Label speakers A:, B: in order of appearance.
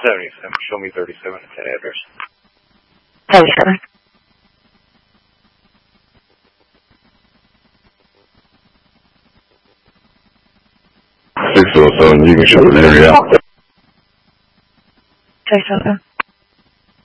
A: 77. Show me 37 at that address.
B: 37.
C: 607, you can show an area out.
B: 607.